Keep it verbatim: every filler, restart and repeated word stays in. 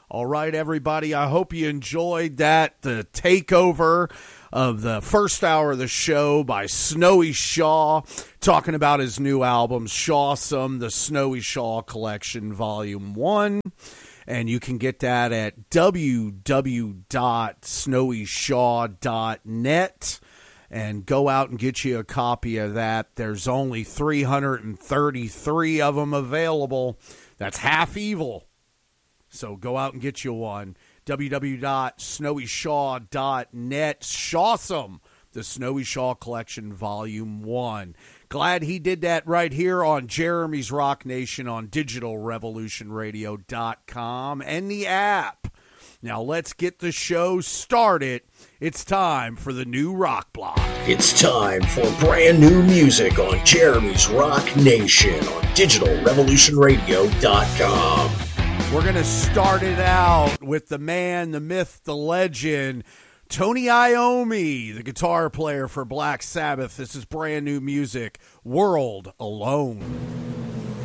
All right, everybody, I hope you enjoyed that, the takeover of the first hour of the show by Snowy Shaw, talking about his new album, Shawsome, the Snowy Shaw Collection, Volume one. And you can get that at w w w dot snowy shaw dot net and go out and get you a copy of that. There's only three hundred thirty-three of them available. That's half evil. So go out and get you one. w w w dot snowy shaw dot net. Shawsome, the Snowy Shaw Collection, Volume one. Glad he did that right here on Jeremy's Rock Nation on digital revolution radio dot com and the app. Now let's get the show started. It's time for the new Rock Block. It's time for brand new music on Jeremy's Rock Nation on digital revolution radio dot com. We're going to start it out with the man, the myth, the legend, Tony Iommi, the guitar player for Black Sabbath. This is brand new music, World Alone.